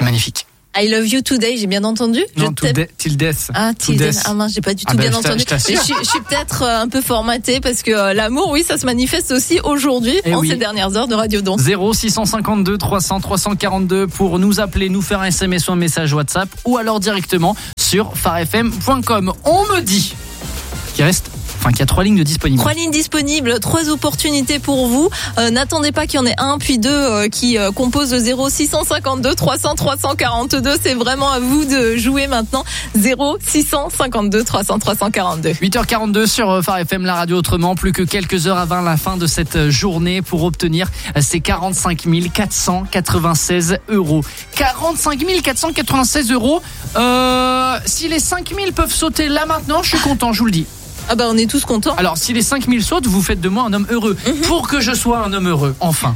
magnifique. I love you today, j'ai bien entendu? Non, till death. Ah, till death. Ah mince, j'ai pas du tout bien entendu. Je suis peut-être un peu formatée parce que l'amour, oui, ça se manifeste aussi aujourd'hui ces dernières heures de Radio Don. 0652 300 342 pour nous appeler, nous faire un SMS ou un message WhatsApp ou alors directement sur farfm.com. On me dit qu'il y a 3 lignes disponibles. 3 lignes disponibles, 3 opportunités pour vous. N'attendez pas qu'il y en ait un puis deux qui composent le 0652 300 342. C'est vraiment à vous de jouer maintenant. 0652 300 342. 8h42 sur Phare FM, la radio autrement. Plus que quelques heures avant la fin de cette journée pour obtenir ces 45 496 €. 45 496 €. Si les 5 000 peuvent sauter là maintenant, je suis content, je vous le dis. Ah bah on est tous contents. Alors si les 5 000 sautent, vous faites de moi un homme heureux. Pour que je sois un homme heureux, enfin.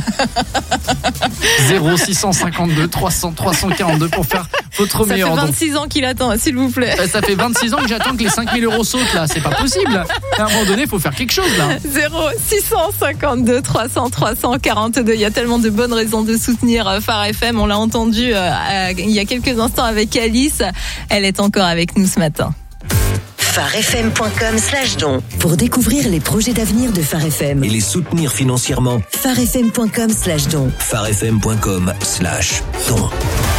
0652 300 342 pour faire votre meilleur. Ça fait 26 ans qu'il attend, s'il vous plaît. Ça fait 26 ans que j'attends que les 5 000 € sautent là, c'est pas possible. À un moment donné, il faut faire quelque chose là. 0652 300 342. Il y a tellement de bonnes raisons de soutenir Phare FM. On l'a entendu il y a quelques instants avec Alice. Elle est encore avec nous ce matin. farfm.com/don pour découvrir les projets d'avenir de Phare FM et les soutenir financièrement. farfm.com/don. farfm.com/don.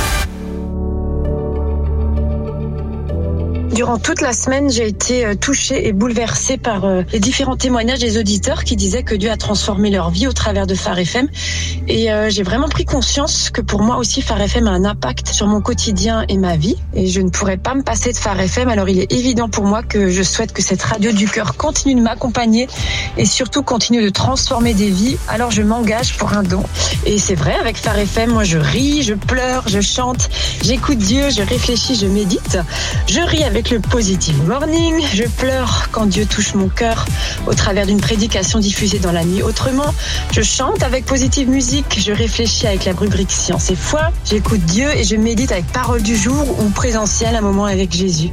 Durant toute la semaine, j'ai été touchée et bouleversée par les différents témoignages des auditeurs qui disaient que Dieu a transformé leur vie au travers de Phare FM. Et j'ai vraiment pris conscience que pour moi aussi, Phare FM a un impact sur mon quotidien et ma vie. Et je ne pourrais pas me passer de Phare FM. Alors il est évident pour moi que je souhaite que cette radio du cœur continue de m'accompagner et surtout continue de transformer des vies. Alors je m'engage pour un don. Et c'est vrai, avec Phare FM, moi je ris, je pleure, je chante, j'écoute Dieu, je réfléchis, je médite. Je ris avec le Positive Morning, je pleure quand Dieu touche mon cœur au travers d'une prédication diffusée dans la nuit autrement. Je chante avec Positive Musique, je réfléchis avec la rubrique Science et Foi, j'écoute Dieu et je médite avec Parole du jour ou Présentiel, un moment avec Jésus.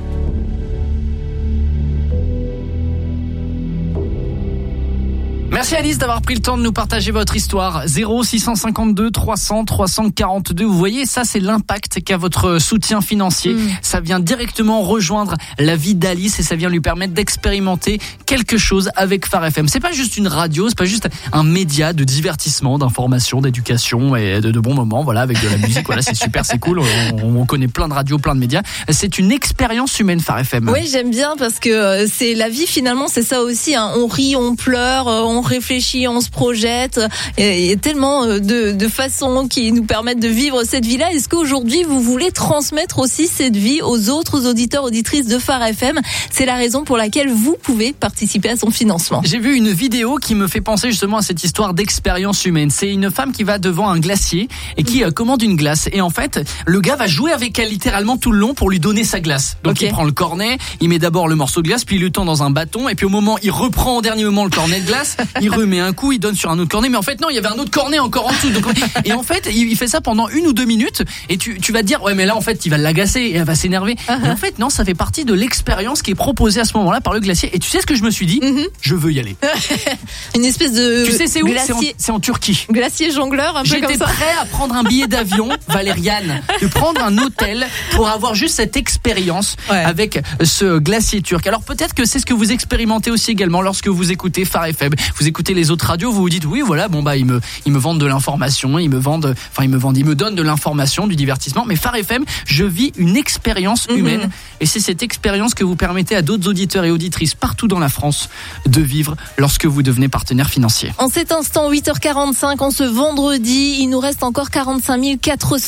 Merci Alice d'avoir pris le temps de nous partager votre histoire. 0652 300 342. Vous voyez, ça c'est l'impact qu'a votre soutien financier. Ça vient directement rejoindre la vie d'Alice et ça vient lui permettre d'expérimenter quelque chose avec Phare FM. C'est pas juste une radio, c'est pas juste un média de divertissement, d'information, d'éducation et de bons moments. Voilà, avec de la musique. Voilà, c'est super, c'est cool. On connaît plein de radios, plein de médias. C'est une expérience humaine, Phare FM. Oui, j'aime bien parce que c'est la vie finalement, c'est ça aussi. Hein. On rit, on pleure, on réfléchit, on se projette. Il y a tellement de façons qui nous permettent de vivre cette vie-là. Est-ce qu'aujourd'hui, vous voulez transmettre aussi cette vie aux autres auditeurs, auditrices de Phare FM? C'est la raison pour laquelle vous pouvez participer à son financement. J'ai vu une vidéo qui me fait penser justement à cette histoire d'expérience humaine. C'est une femme qui va devant un glacier et qui commande une glace. Et en fait, le gars va jouer avec elle littéralement tout le long pour lui donner sa glace. Donc il prend le cornet, il met d'abord le morceau de glace, puis il le tend dans un bâton. Et puis au moment, il reprend au dernier moment le cornet de glace. Il remet un coup, il donne sur un autre cornet, mais en fait non, il y avait un autre cornet encore en dessous. Donc, et en fait, il fait ça pendant 1 ou 2 minutes, et tu vas te dire ouais mais là en fait il va l'agacer et elle va s'énerver. Et en fait non, ça fait partie de l'expérience qui est proposée à ce moment-là par le glacier. Et tu sais ce que je me suis dit? Je veux y aller. Une espèce de. Tu sais c'est où? C'est en Turquie. Glacier jongleur, un peu comme ça. J'étais prêt à prendre un billet d'avion, Valériane, de prendre un hôtel pour avoir juste cette expérience avec ce glacier turc. Alors peut-être que c'est ce que vous expérimentez aussi également lorsque vous écoutez Phare FM. Vous écoutez les autres radios, vous vous dites oui voilà, bon bah ils me vendent de l'information, ils me donnent de l'information, du divertissement, mais Phare FM, je vis une expérience humaine et c'est cette expérience que vous permettez à d'autres auditeurs et auditrices partout dans la France de vivre lorsque vous devenez partenaire financier. En cet instant, 8h45, en ce vendredi, il nous reste encore 45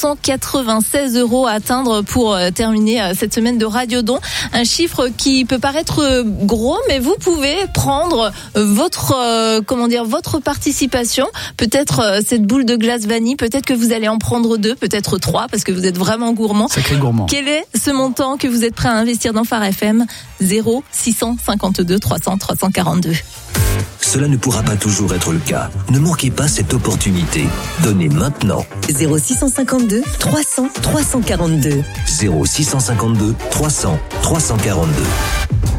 496 € à atteindre pour terminer cette semaine de Radio Don. Un chiffre qui peut paraître gros, mais vous pouvez prendre votre participation. Peut-être cette boule de glace vanille, peut-être que vous allez en prendre 2, peut-être 3, parce que vous êtes vraiment gourmand. Sacré gourmand. Quel est ce montant que vous êtes prêt à investir dans Phare FM? 0652 300 342. Cela ne pourra pas toujours être le cas. Ne manquez pas cette opportunité. Donnez maintenant. 0652 300 342. 0652 300 342.